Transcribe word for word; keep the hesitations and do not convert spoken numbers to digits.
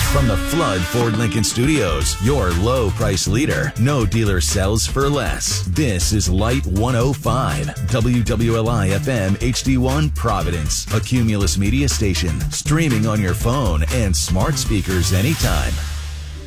From the Flood Ford Lincoln Studios, your low price leader. No dealer sells for less. This is Light one oh five, W W L I F M H D one Providence, a Cumulus media station, streaming on your phone and smart speakers anytime.